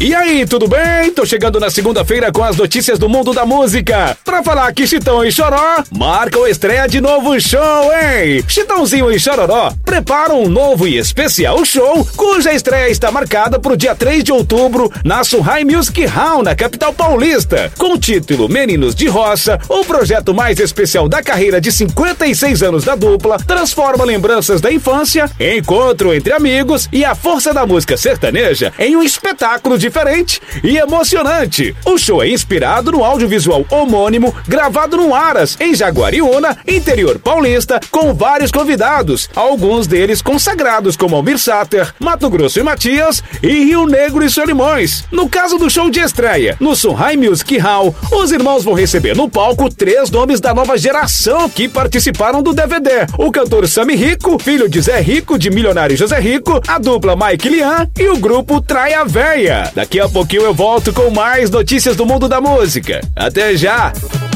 E aí, tudo bem? Tô chegando na segunda-feira com as notícias do mundo da música. Pra falar que Chitão e Choró marcam estreia de novo show, hein? Chitãozinho e Chororó preparam um novo e especial show, cuja estreia está marcada pro dia 3 de outubro na Sunhai Music Hall, na capital paulista. Com o título Meninos de Roça, o projeto mais especial da carreira de 56 anos da dupla transforma lembranças da infância, encontro entre amigos e a força da música sertaneja em um espetáculo diferente e emocionante. O show é inspirado no audiovisual homônimo gravado no Aras, em Jaguariúna, interior paulista, com vários convidados, alguns deles consagrados como Almir Sater, Mato Grosso e Matias e Rio Negro e Solimões. No caso do show de estreia, no Sunhai Music Hall, os irmãos vão receber no palco 3 nomes da nova geração que participaram do DVD: o cantor Sami Rico, filho de Zé Rico, de Milionário José Rico, a dupla Mike Lian e o grupo Traia Véia. Daqui a pouquinho eu volto com mais notícias do mundo da música. Até já!